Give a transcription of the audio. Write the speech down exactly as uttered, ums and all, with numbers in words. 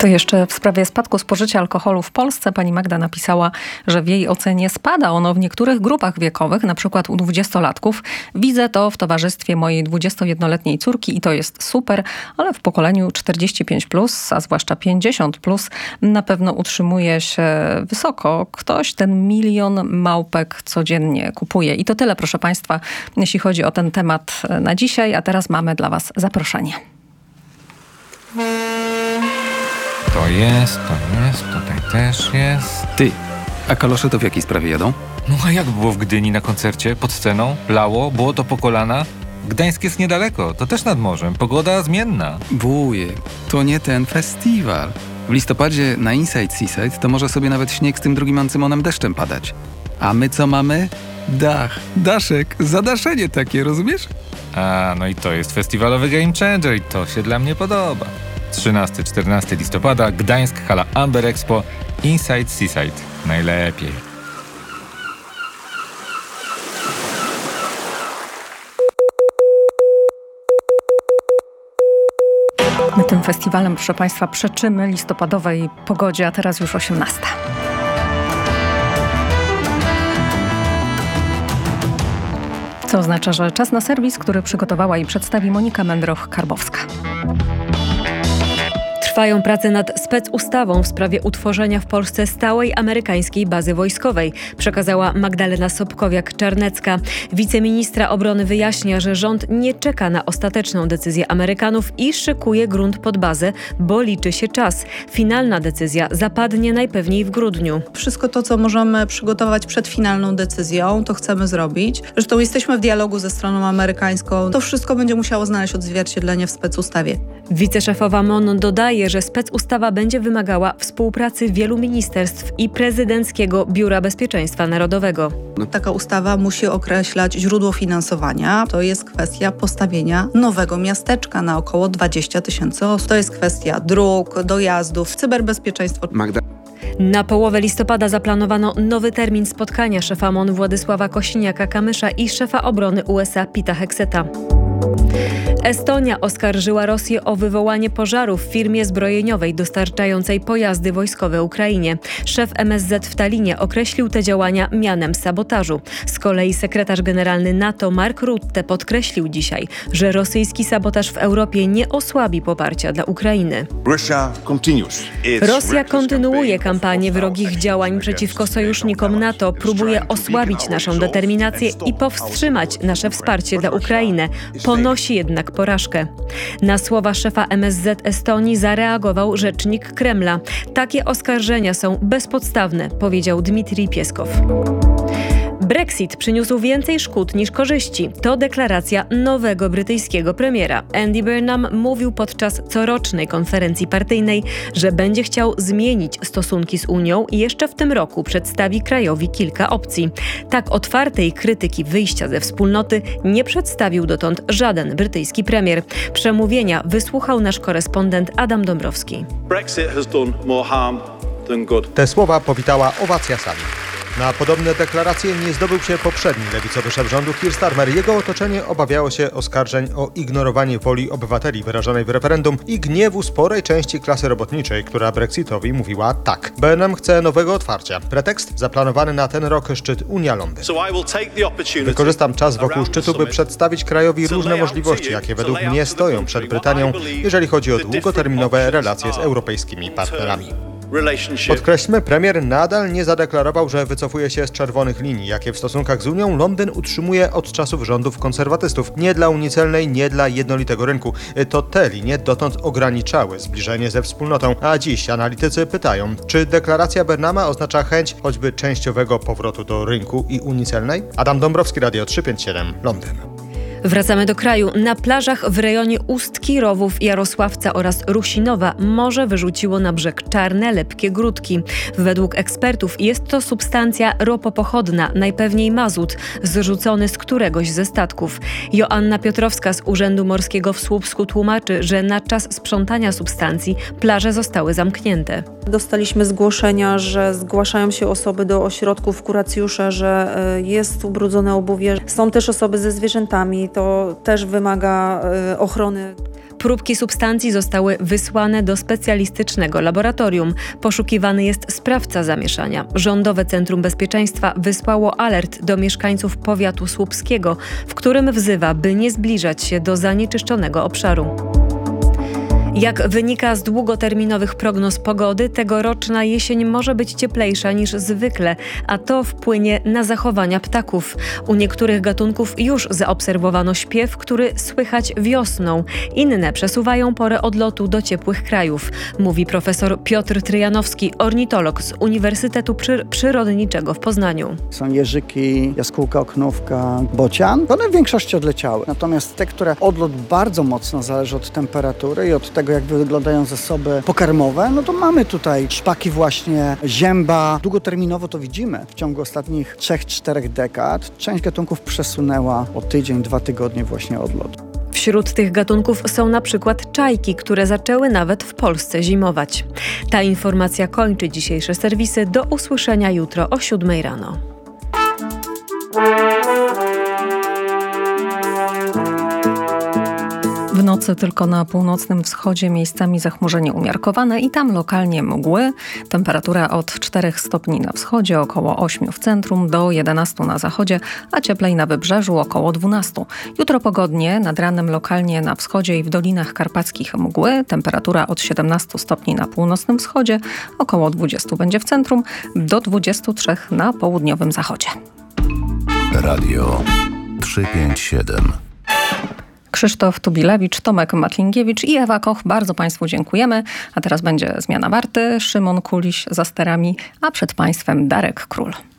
To jeszcze w sprawie spadku spożycia alkoholu w Polsce pani Magda napisała, że w jej ocenie spada ono w niektórych grupach wiekowych, na przykład u dwudziestolatków. Widzę to w towarzystwie mojej dwudziestojednoletniej córki i to jest super, ale w pokoleniu czterdzieści pięć plus, a zwłaszcza pięćdziesiąt plus, na pewno utrzymuje się wysoko. Ktoś ten milion małpek codziennie kupuje. I to tyle, proszę państwa, jeśli chodzi o ten temat na dzisiaj, a teraz mamy dla was zaproszenie. To jest, to jest, tutaj też jest. Ty, a kalosze to w jakiej sprawie jadą? No a jak było w Gdyni na koncercie? Pod sceną? Lało? Było to po kolana? Gdańsk jest niedaleko, to też nad morzem. Pogoda zmienna. Wujek, to nie ten festiwal. W listopadzie na Inside Seaside to może sobie nawet śnieg z tym drugim ancymonem deszczem padać. A my co mamy? Dach, daszek, zadaszenie takie, rozumiesz? A, no i to jest festiwalowy game changer i to się dla mnie podoba. trzynastego czternastego listopada, Gdańsk, hala Amber Expo, Inside Seaside. Najlepiej. My tym festiwalem, proszę państwa, przeczymy listopadowej pogodzie, a teraz już osiemnasta. Co oznacza, że czas na serwis, który przygotowała i przedstawi Monika Mędroch-Karbowska. Trwają prace nad specustawą w sprawie utworzenia w Polsce stałej amerykańskiej bazy wojskowej, przekazała Magdalena Sobkowiak-Czarnecka. Wiceministra obrony wyjaśnia, że rząd nie czeka na ostateczną decyzję Amerykanów i szykuje grunt pod bazę, bo liczy się czas. Finalna decyzja zapadnie najpewniej w grudniu. Wszystko to, co możemy przygotować przed finalną decyzją, to chcemy zrobić. Zresztą jesteśmy w dialogu ze stroną amerykańską. To wszystko będzie musiało znaleźć odzwierciedlenie w specustawie. Wiceszefowa M O N dodaje, że specustawa będzie wymagała współpracy wielu ministerstw i Prezydenckiego Biura Bezpieczeństwa Narodowego. Taka ustawa musi określać źródło finansowania. To jest kwestia postawienia nowego miasteczka na około dwadzieścia tysięcy osób. To jest kwestia dróg, dojazdów, cyberbezpieczeństwo. Magda. Na połowę listopada zaplanowano nowy termin spotkania szefa M O N Władysława Kosiniaka-Kamysza i szefa obrony U S A Pita Hegseta. Estonia oskarżyła Rosję o wywołanie pożaru w firmie zbrojeniowej dostarczającej pojazdy wojskowe Ukrainie. Szef M S Z w Tallinie określił te działania mianem sabotażu. Z kolei sekretarz generalny NATO Mark Rutte podkreślił dzisiaj, że rosyjski sabotaż w Europie nie osłabi poparcia dla Ukrainy. Rosja kontynuuje kampanię wrogich działań przeciwko sojusznikom NATO, próbuje osłabić naszą determinację i powstrzymać nasze wsparcie dla Ukrainy. Ponosi jednak porażkę. Na słowa szefa M S Z Estonii zareagował rzecznik Kremla. Takie oskarżenia są bezpodstawne, powiedział Dmitrij Pieskow. Brexit przyniósł więcej szkód niż korzyści. To deklaracja nowego brytyjskiego premiera. Andy Burnham mówił podczas corocznej konferencji partyjnej, że będzie chciał zmienić stosunki z Unią i jeszcze w tym roku przedstawi krajowi kilka opcji. Tak otwartej krytyki wyjścia ze wspólnoty nie przedstawił dotąd żaden brytyjski premier. Przemówienia wysłuchał nasz korespondent Adam Dąbrowski. Brexit has done more harm than good. Te słowa powitała owacja sali. Na podobne deklaracje nie zdobył się poprzedni lewicowy szef rządu Keir Starmer. Jego otoczenie obawiało się oskarżeń o ignorowanie woli obywateli wyrażonej w referendum i gniewu sporej części klasy robotniczej, która Brexitowi mówiła tak. Burnham chce nowego otwarcia. Pretekst zaplanowany na ten rok szczyt Unia-Londyn. Wykorzystam czas wokół szczytu, by przedstawić krajowi różne możliwości, jakie według mnie stoją przed Brytanią, jeżeli chodzi o długoterminowe relacje z europejskimi partnerami. Podkreślmy, premier nadal nie zadeklarował, że wycofuje się z czerwonych linii, jakie w stosunkach z Unią Londyn utrzymuje od czasów rządów konserwatystów. Nie dla Unii Celnej, nie dla jednolitego rynku. To te linie dotąd ograniczały zbliżenie ze wspólnotą, a dziś analitycy pytają, czy deklaracja Burnhama oznacza chęć choćby częściowego powrotu do rynku i Unii Celnej? Adam Dąbrowski, Radio trzysta pięćdziesiąt siedem, Londyn. Wracamy do kraju. Na plażach w rejonie Ustki, Rowów, Jarosławca oraz Rusinowa morze wyrzuciło na brzeg czarne, lepkie grudki. Według ekspertów jest to substancja ropopochodna, najpewniej mazut, zrzucony z któregoś ze statków. Joanna Piotrowska z Urzędu Morskiego w Słupsku tłumaczy, że na czas sprzątania substancji plaże zostały zamknięte. Dostaliśmy zgłoszenia, że zgłaszają się osoby do ośrodków kuracjusze, że jest ubrudzone obuwie. Są też osoby ze zwierzętami, to też wymaga ochrony. Próbki substancji zostały wysłane do specjalistycznego laboratorium. Poszukiwany jest sprawca zamieszania. Rządowe Centrum Bezpieczeństwa wysłało alert do mieszkańców powiatu słupskiego, w którym wzywa, by nie zbliżać się do zanieczyszczonego obszaru. Jak wynika z długoterminowych prognoz pogody, tegoroczna jesień może być cieplejsza niż zwykle, a to wpłynie na zachowania ptaków. U niektórych gatunków już zaobserwowano śpiew, który słychać wiosną. Inne przesuwają porę odlotu do ciepłych krajów, mówi profesor Piotr Tryjanowski, ornitolog z Uniwersytetu Przy- Przyrodniczego w Poznaniu. Są jeżyki, jaskółka, oknówka, bocian. One w większości odleciały. Natomiast te, które odlot bardzo mocno zależy od temperatury i od tego, jak wyglądają zasoby pokarmowe, no to mamy tutaj szpaki właśnie zięba. Długoterminowo to widzimy. W ciągu ostatnich trzech, czterech dekad część gatunków przesunęła o tydzień, dwa tygodnie właśnie odlot. Wśród tych gatunków są na przykład czajki, które zaczęły nawet w Polsce zimować. Ta informacja kończy dzisiejsze serwisy. Do usłyszenia jutro o siódmej rano. W nocy tylko na północnym wschodzie miejscami zachmurzenie umiarkowane i tam lokalnie mgły. Temperatura od czterech stopni na wschodzie, około ośmiu w centrum, do jedenastu na zachodzie, a cieplej na wybrzeżu około dwunastu. Jutro pogodnie, nad ranem lokalnie na wschodzie i w dolinach karpackich mgły. Temperatura od siedemnastu stopni na północnym wschodzie, około dwudziestu będzie w centrum, do dwudziestu trzech na południowym zachodzie. Radio trzysta pięćdziesiąt siedem. Krzysztof Tubilewicz, Tomek Matlingiewicz i Ewa Koch. Bardzo Państwu dziękujemy. A teraz będzie zmiana warty. Szymon Kuliś za sterami, a przed Państwem Darek Król.